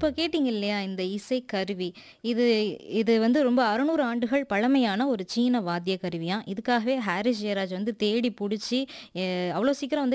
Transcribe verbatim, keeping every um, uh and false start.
இப்ப கேட்டீங்க இல்லையா? இந்த இசை கருவி. இது இது வந்து ரொம்ப அறுநூறு ஆண்டுகள் பழமையான ஒரு சீன வாத்திய கருவியாம். இதுக்காகவே ஹாரிஸ் ஜெயராஜ் வந்து தேடி புடிச்சு, எ அவ்வளோ சீக்கிரம் வந்து